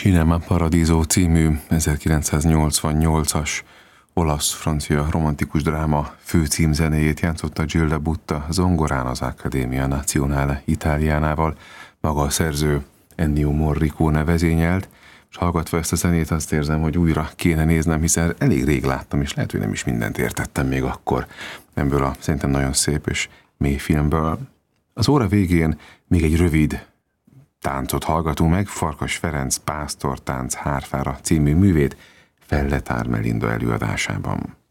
Cinema Paradiso című 1988-as olasz-francia romantikus dráma főcímzenéjét játszotta Gilda Butta zongorán az Accademia Nazionale Italiánával, maga a szerző Ennio Morricone vezényelt, és hallgatva ezt a zenét azt érzem, hogy újra kéne néznem, hiszen elég rég láttam, és lehet, hogy nem is mindent értettem még akkor ebből a szerintem nagyon szép és mély filmből. Az óra végén még egy rövid táncot hallgatunk meg, Farkas Ferenc Pásztortánc hárfára című művét Felletár Melinda előadásában.